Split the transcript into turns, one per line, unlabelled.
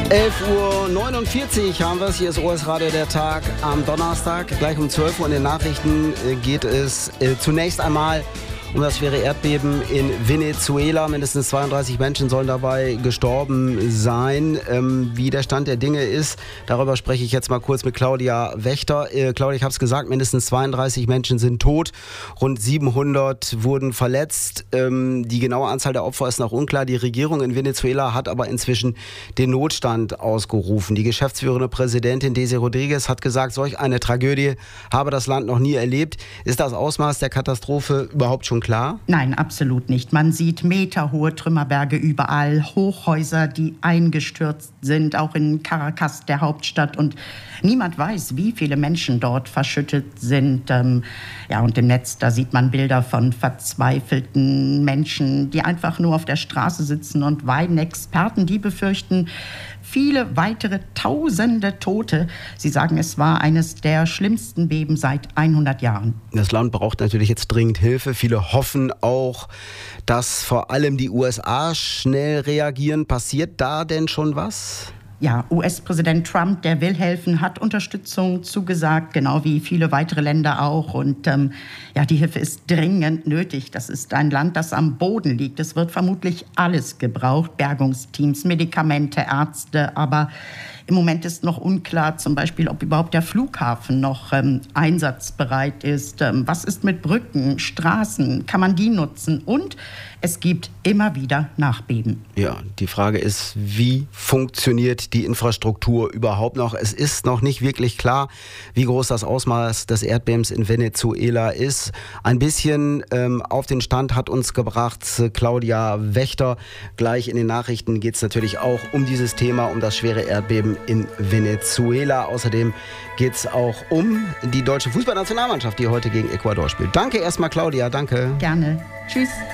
11:49 Uhr haben wir es. Hier ist OS Radio der Tag am Donnerstag. Gleich um 12 Uhr in den Nachrichten geht es zunächst einmal um das schwere Erdbeben in Venezuela. Mindestens 32 Menschen sollen dabei gestorben sein. Wie der Stand der Dinge ist, darüber spreche ich jetzt mal kurz mit Claudia Wächter. Claudia, ich habe es gesagt, mindestens 32 Menschen sind tot, rund 700 wurden verletzt. Die genaue Anzahl der Opfer ist noch unklar. Die Regierung in Venezuela hat aber inzwischen den Notstand ausgerufen. Die geschäftsführende Präsidentin Desi Rodriguez hat gesagt, solch eine Tragödie habe das Land noch nie erlebt. Ist das Ausmaß der Katastrophe überhaupt schon klar?
Nein, absolut nicht. Man sieht meterhohe Trümmerberge überall, Hochhäuser, die eingestürzt sind, auch in Caracas, der Hauptstadt. Und niemand weiß, wie viele Menschen dort verschüttet sind. Und im Netz, da sieht man Bilder von verzweifelten Menschen, die einfach nur auf der Straße sitzen und weinen. Experten, die befürchten viele weitere Tausende Tote. Sie sagen, es war eines der schlimmsten Beben seit 100 Jahren.
Das Land braucht natürlich jetzt dringend Hilfe. Viele hoffen auch, dass vor allem die USA schnell reagieren. Passiert da denn schon was?
Ja, US-Präsident Trump, der will helfen, hat Unterstützung zugesagt, genau wie viele weitere Länder auch. Und die Hilfe ist dringend nötig. Das ist ein Land, das am Boden liegt. Es wird vermutlich alles gebraucht, Bergungsteams, Medikamente, Ärzte. Aber im Moment ist noch unklar, zum Beispiel, ob überhaupt der Flughafen noch einsatzbereit ist. Was ist mit Brücken, Straßen? Kann man die nutzen? Und es gibt immer wieder Nachbeben.
Ja, die Frage ist, wie funktioniert die Infrastruktur überhaupt noch? Es ist noch nicht wirklich klar, wie groß das Ausmaß des Erdbebens in Venezuela ist. Ein bisschen auf den Stand hat uns gebracht Claudia Wächter. Gleich in den Nachrichten geht es natürlich auch um dieses Thema, um das schwere Erdbeben in Venezuela. Außerdem geht es auch um die deutsche Fußballnationalmannschaft, die heute gegen Ecuador spielt. Danke erstmal, Claudia. Danke.
Gerne. Tschüss.